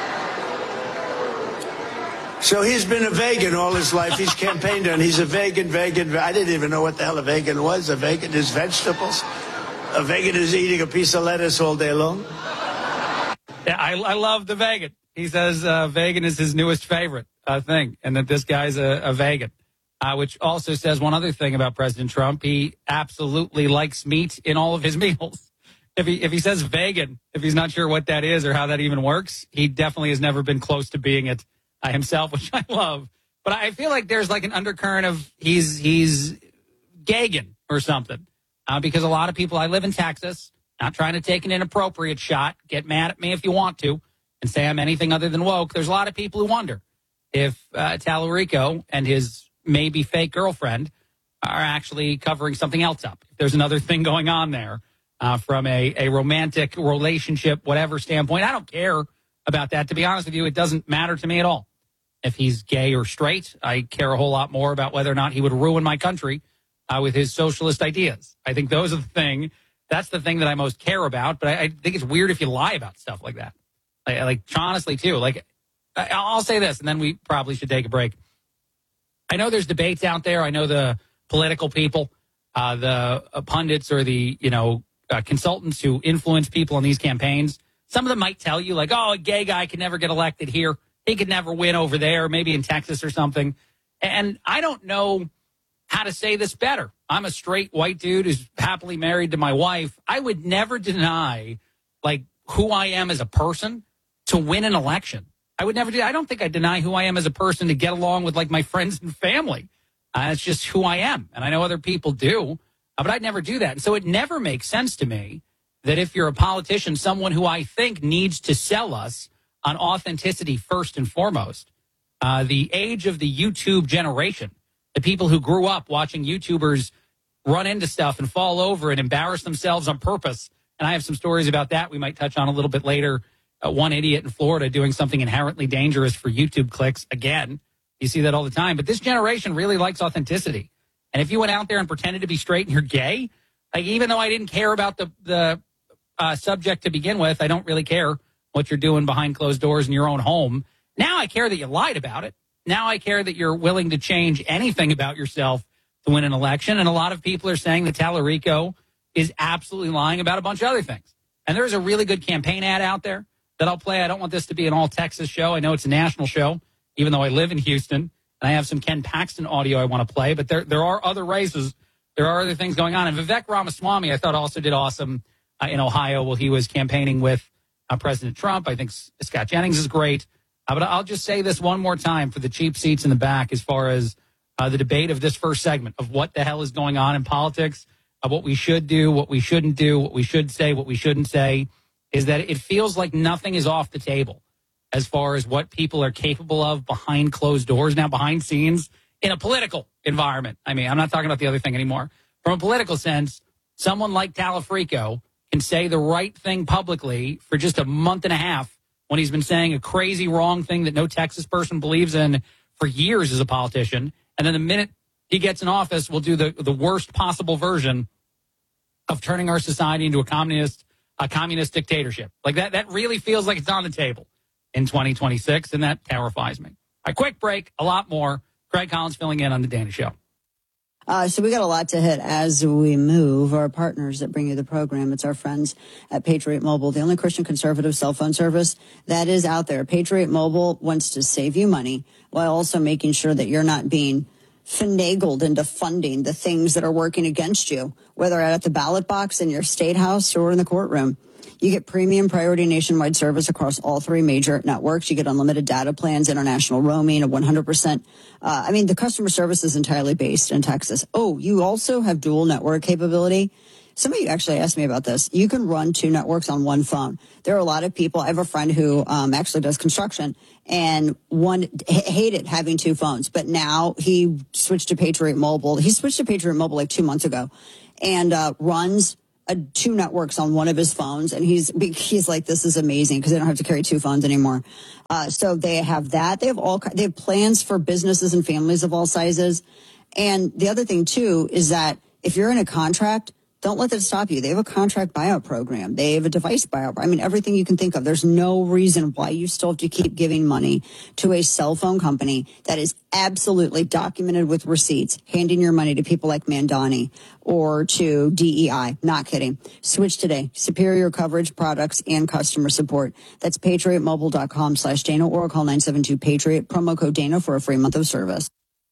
So he's been a vegan all his life. He's campaigned on. He's a vegan, vegan. I didn't even know what the hell a vegan was. A vegan is vegetables. A vegan is eating a piece of lettuce all day long. Yeah, I, I love the vegan. He says uh, vegan is his newest favorite uh, thing, and that this guy's a, a vegan, uh, which also says one other thing about President Trump. He absolutely likes meat in all of his meals. If he if he says vegan, if he's not sure what that is or how that even works, he definitely has never been close to being it uh, himself, which I love. But I feel like there's like an undercurrent of he's he's gagging or something, uh, because a lot of people, I live in Texas, not trying to take an inappropriate shot. Get mad at me if you want to and say I'm anything other than woke. There's a lot of people who wonder if uh, Talarico and his maybe fake girlfriend are actually covering something else up. If there's another thing going on there uh, from a, a romantic relationship, whatever standpoint. I don't care about that. To be honest with you, it doesn't matter to me at all. If he's gay or straight, I care a whole lot more about whether or not he would ruin my country uh, with his socialist ideas. I think those are the thing. That's the thing that I most care about. But I, I think it's weird if you lie about stuff like that. Like, like honestly, too. Like, I, I'll say this, and then we probably should take a break. I know there's debates out there. I know the political people, uh, the uh, pundits or the, you know, uh, consultants who influence people in these campaigns. Some of them might tell you, like, oh, a gay guy could never get elected here. He could never win over there, maybe in Texas or something. And I don't know how to say this better. I'm a straight white dude who's happily married to my wife. I would never deny, like, who I am as a person to win an election. I would never do. I don't think I deny who I am as a person to get along with, like, my friends and family. Uh, it's just who I am. And I know other people do, uh, but I'd never do that. And so it never makes sense to me that if you're a politician, someone who I think needs to sell us on authenticity first and foremost, uh, the age of the YouTube generation, the people who grew up watching YouTubers run into stuff and fall over and embarrass themselves on purpose. And I have some stories about that we might touch on a little bit later. Uh, one idiot in Florida doing something inherently dangerous for YouTube clicks. Again, you see that all the time. But this generation really likes authenticity. And if you went out there and pretended to be straight and you're gay, like, even though I didn't care about the, the uh, subject to begin with, I don't really care what you're doing behind closed doors in your own home. Now I care that you lied about it. Now I care that you're willing to change anything about yourself to win an election. And a lot of people are saying that Talarico is absolutely lying about a bunch of other things. And there's a really good campaign ad out there that I'll play. I don't want this to be an all Texas show. I know it's a national show, even though I live in Houston. And I have some Ken Paxton audio I want to play. But there, there are other races. There are other things going on. And Vivek Ramaswamy, I thought, also did awesome uh, in Ohio while he was campaigning with Uh, President Trump. I think Scott Jennings is great. Uh, but I'll just say this one more time for the cheap seats in the back as far as uh, the debate of this first segment of what the hell is going on in politics, of what we should do, what we shouldn't do, what we should say, what we shouldn't say, is that it feels like nothing is off the table as far as what people are capable of behind closed doors, now behind scenes, in a political environment. I mean, I'm not talking about the other thing anymore. From a political sense, someone like Talafrico can say the right thing publicly for just a month and a half when he's been saying a crazy wrong thing that no Texas person believes in for years as a politician. And then the minute he gets in office, we'll do the, the worst possible version of turning our society into a communist a communist dictatorship. Like that, that really feels like it's on the table in twenty twenty-six, and that terrifies me. A quick break, a lot more. Craig Collins filling in on the Dana Show. Uh, so we got a lot to hit as we move. Our partners that bring you the program, it's our friends at Patriot Mobile, the only Christian conservative cell phone service that is out there. Patriot Mobile wants to save you money while also making sure that you're not being finagled into funding the things that are working against you, whether at the ballot box in your state house or in the courtroom. You get premium priority nationwide service across all three major networks. You get unlimited data plans, international roaming, a one hundred percent. Uh, I mean, the customer service is entirely based in Texas. Oh, you also have dual network capability. Some of you actually asked me about this. You can run two networks on one phone. There are a lot of people. I have a friend who um, actually does construction, and one h- hated having two phones, but now he switched to Patriot Mobile. He switched to Patriot Mobile like two months ago, and uh, runs Uh, two networks on one of his phones, and he's he's like, this is amazing because they don't have to carry two phones anymore. Uh, so they have that. They have all they have plans for businesses and families of all sizes. And the other thing too is that if you're in a contract, don't let that stop you. They have a contract buyout program. They have a device buyout. I mean, everything you can think of. There's no reason why you still have to keep giving money to a cell phone company that is absolutely documented with receipts, handing your money to people like Mandani or to D E I. Not kidding. Switch today. Superior coverage, products, and customer support. That's patriotmobile.com slash Dana or call nine seven two Patriot. Promo code Dana for a free month of service.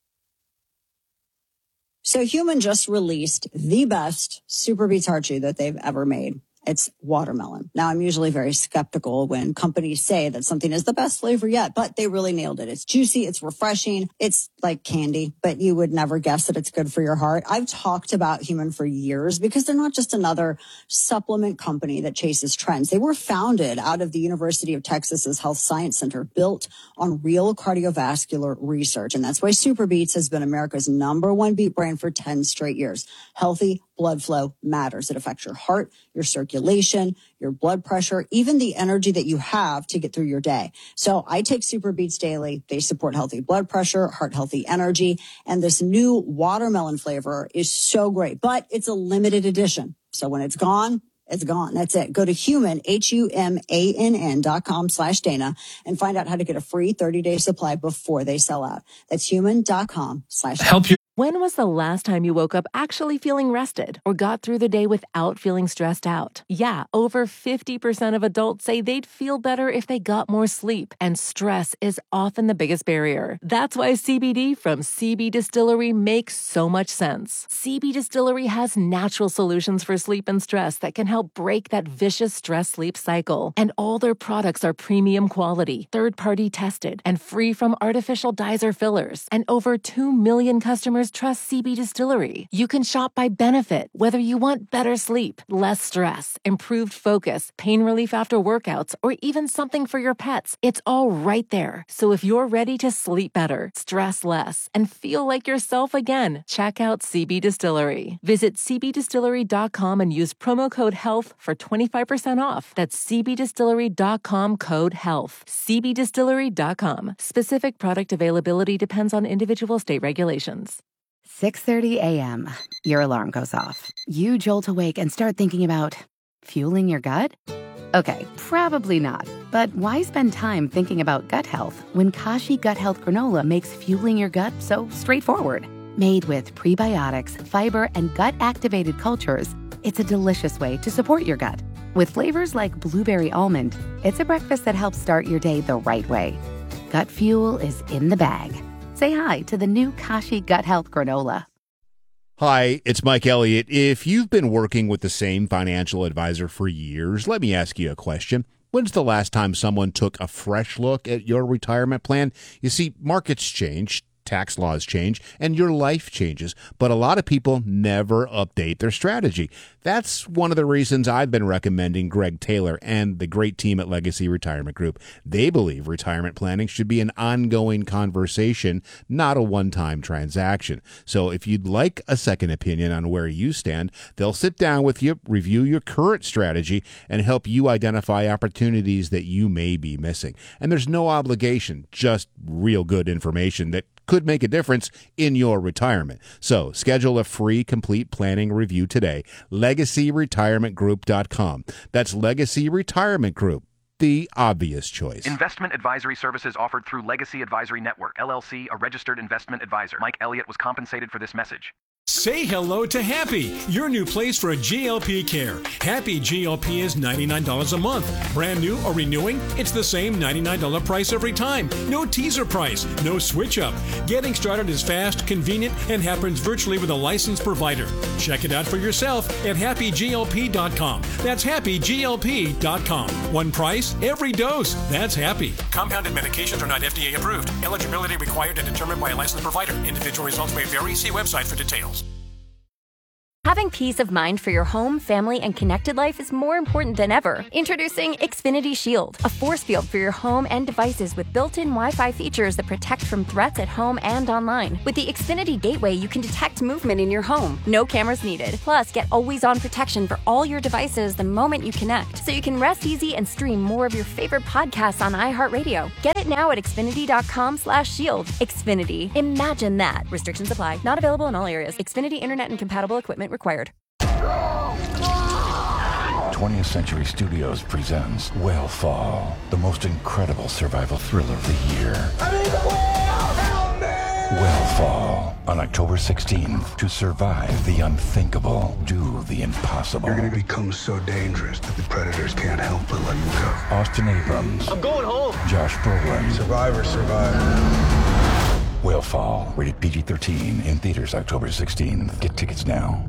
So Human just released the best Super Beets heart chew that they've ever made. It's watermelon. Now, I'm usually very skeptical when companies say that something is the best flavor yet, but they really nailed it. It's juicy. It's refreshing. It's like candy, but you would never guess that it's good for your heart. I've talked about Human for years because they're not just another supplement company that chases trends. They were founded out of the University of Texas's Health Science Center, built on real cardiovascular research. And that's why Super Beets has been America's number one beet brand for ten straight years. Healthy blood flow matters. It affects your heart, your circulation, your blood pressure, even the energy that you have to get through your day. So I take Super Beets daily. They support healthy blood pressure, heart healthy energy, and this new watermelon flavor is so great, but it's a limited edition. So when it's gone, it's gone. That's it. Go to human, H U M A N N dot com slash Dana and find out how to get a free thirty-day supply before they sell out. That's human.com slash Help you. When was the last time you woke up actually feeling rested or got through the day without feeling stressed out? Yeah, over fifty percent of adults say they'd feel better if they got more sleep, and stress is often the biggest barrier. That's why C B D from C B Distillery makes so much sense. C B Distillery has natural solutions for sleep and stress that can help break that vicious stress-sleep cycle. And all their products are premium quality, third-party tested, and free from artificial dyes or fillers. And over two million customers trust C B Distillery. You can shop by benefit, whether you want better sleep, less stress, improved focus, pain relief after workouts, or even something for your pets. It's all right there. So if you're ready to sleep better, stress less, and feel like yourself again, check out C B Distillery. Visit c b distillery dot com and use promo code HEALTH for twenty-five percent off. That's c b distillery dot com code HEALTH. c b distillery dot com. Specific product availability depends on individual state regulations. six thirty a.m. Your alarm goes off. You jolt awake and start thinking about fueling your gut? Okay, probably not. But why spend time thinking about gut health when Kashi Gut Health Granola makes fueling your gut so straightforward? Made with prebiotics, fiber, and gut-activated cultures, it's a delicious way to support your gut. With flavors like blueberry almond, it's a breakfast that helps start your day the right way. Gut fuel is in the bag. Say hi to the new Kashi Gut Health Granola. Hi, it's Mike Elliott. If you've been working with the same financial advisor for years, let me ask you a question. When's the last time someone took a fresh look at your retirement plan? You see, markets change, tax laws change, and your life changes, but a lot of people never update their strategy. That's one of the reasons I've been recommending Greg Taylor and the great team at Legacy Retirement Group. They believe retirement planning should be an ongoing conversation, not a one-time transaction. So if you'd like a second opinion on where you stand, they'll sit down with you, review your current strategy, and help you identify opportunities that you may be missing. And there's no obligation, just real good information that could make a difference in your retirement. So schedule a free complete planning review today. legacy retirement group dot com. That's Legacy Retirement Group, the obvious choice. Investment advisory services offered through Legacy Advisory Network, L L C, a registered investment advisor. Mike Elliott was compensated for this message. Say hello to Happy, your new place for G L P care. Happy G L P is ninety-nine dollars a month. Brand new or renewing, it's the same ninety-nine dollars price every time. No teaser price, no switch up. Getting started is fast, convenient, and happens virtually with a licensed provider. Check it out for yourself at happy G L P dot com. That's happy G L P dot com. One price, every dose. That's Happy. Compounded medications are not F D A approved. Eligibility required and determined by a licensed provider. Individual results may vary. See website for details. Having peace of mind for your home, family, and connected life is more important than ever. Introducing Xfinity Shield, a force field for your home and devices with built-in Wi-Fi features that protect from threats at home and online. With the Xfinity Gateway, you can detect movement in your home. No cameras needed. Plus, get always-on protection for all your devices the moment you connect, so you can rest easy and stream more of your favorite podcasts on iHeartRadio. Get it now at xfinity dot com slash shield. Xfinity. Imagine that. Restrictions apply. Not available in all areas. Xfinity Internet and compatible equipment required. twentieth Century Studios presents Whale the most incredible survival thriller of the year. Whale on October sixteenth. To survive the unthinkable, do the impossible. You're going to become so dangerous that the predators can't help but let you go. Austin Abrams. I'm going home. Josh Brolin. Survivor, survivor. Whale, rated P G thirteen, in theaters October sixteenth. Get tickets now.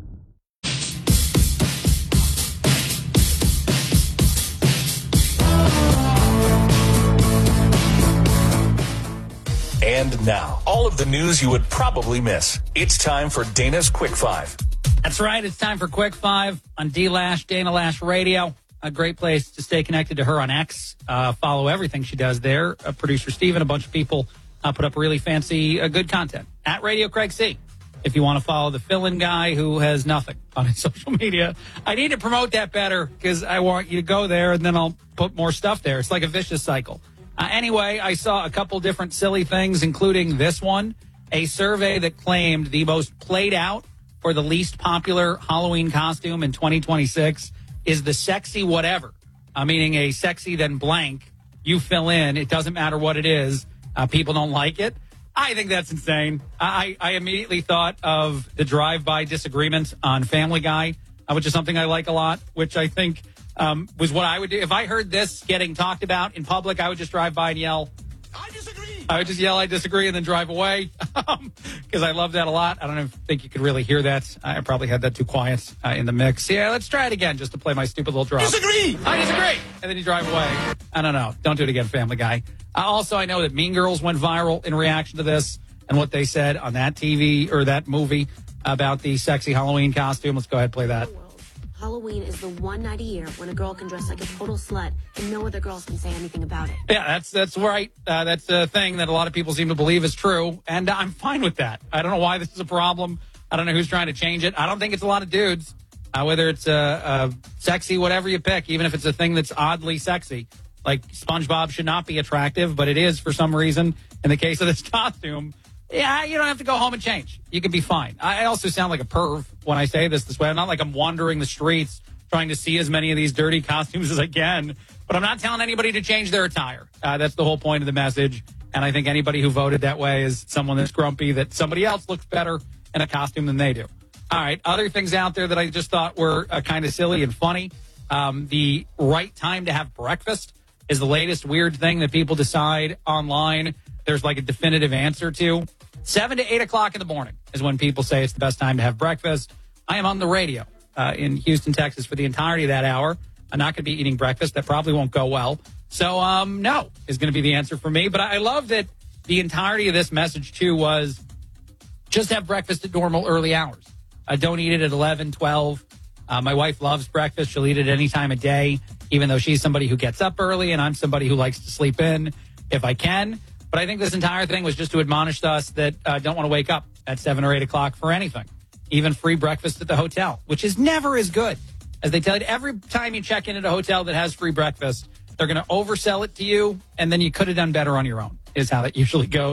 And now, all of the news you would probably miss. It's time for Dana's Quick Five. That's right. It's time for Quick Five on D Lash, Dana Lash Radio. A great place to stay connected to her on X. Uh, follow everything she does there. Uh, producer Steven, a bunch of people uh, put up really fancy, uh, good content at Radio Craig C. If you want to follow the fill-in guy who has nothing on his social media, I need to promote that better because I want you to go there and then I'll put more stuff there. It's like a vicious cycle. Uh, anyway, I saw a couple different silly things, including this one, a survey that claimed the most played out or the least popular Halloween costume in twenty twenty-six is the sexy whatever, uh, meaning a sexy then blank. You fill in. It doesn't matter what it is. Uh, people don't like it. I think that's insane. I, I immediately thought of the drive-by disagreement on Family Guy, uh, which is something I like a lot, which I think um, was what I would do. If I heard this getting talked about in public, I would just drive by and yell, I disagree. I would just yell, I disagree, and then drive away because I love that a lot. I don't even think you could really hear that. I probably had that too quiet uh, in the mix. Yeah, let's try it again just to play my stupid little drop. Disagree. I disagree. And then you drive away. I don't know. Don't do it again, Family Guy. Uh, also, I know that Mean Girls went viral in reaction to this and what they said on that T V or that movie about the sexy Halloween costume. Let's go ahead and play that. Halloween is the one night a year when a girl can dress like a total slut and no other girls can say anything about it. Yeah, that's that's right. Uh, that's the thing that a lot of people seem to believe is true, and I'm fine with that. I don't know why this is a problem. I don't know who's trying to change it. I don't think it's a lot of dudes, uh, whether it's uh, uh, sexy, whatever you pick, even if it's a thing that's oddly sexy. Like SpongeBob should not be attractive, but it is for some reason. In the case of this costume, yeah, you don't have to go home and change. You can be fine. I also sound like a perv when I say this this way. I'm not like I'm wandering the streets trying to see as many of these dirty costumes as I can, but I'm not telling anybody to change their attire. Uh, that's the whole point of the message. And I think anybody who voted that way is someone that's grumpy that somebody else looks better in a costume than they do. All right, other things out there that I just thought were uh, kind of silly and funny. Um, the right time to have breakfast is the latest weird thing that people decide online. There's like a definitive answer to. Seven to eight o'clock in the morning is when people say it's the best time to have breakfast. I am on the radio uh, in Houston, Texas for the entirety of that hour. I'm not going to be eating breakfast. That probably won't go well. So, um, no is going to be the answer for me. But I love that the entirety of this message, too, was just have breakfast at normal early hours. Uh, don't eat it at eleven, twelve. Uh, my wife loves breakfast. She'll eat it any time of day, even though she's somebody who gets up early and I'm somebody who likes to sleep in if I can. But I think this entire thing was just to admonish us that uh, don't want to wake up at seven or eight o'clock for anything, even free breakfast at the hotel, which is never as good. As they tell you, every time you check in at a hotel that has free breakfast, they're going to oversell it to you, and then you could have done better on your own, is how that usually goes.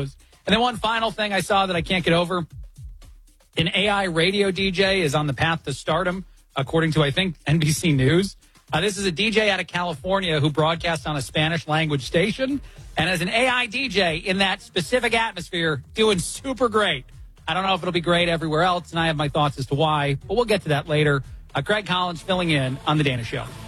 And then one final thing I saw that I can't get over. An A I radio D J is on the path to stardom, according to, I think, N B C News. Uh, this is a D J out of California who broadcasts on a Spanish language station. And as an A I D J in that specific atmosphere, doing super great. I don't know if it'll be great everywhere else, and I have my thoughts as to why, but we'll get to that later. Uh, Craig Collins filling in on The Dana Show.